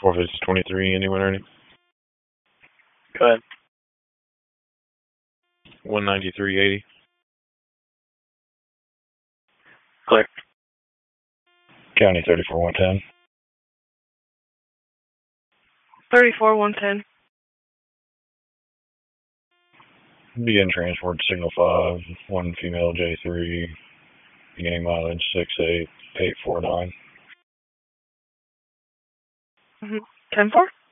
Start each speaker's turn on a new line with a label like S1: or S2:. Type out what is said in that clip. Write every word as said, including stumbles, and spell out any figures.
S1: four fifty twenty-three, anyone ready?
S2: Go ahead.
S1: one ninety-three eighty.
S2: Clear.
S1: County thirty-four one ten.
S3: thirty-four one ten.
S1: Begin transport signal five, one female J three, beginning mileage six eight eight four nine.
S3: Mm-hmm. ten four?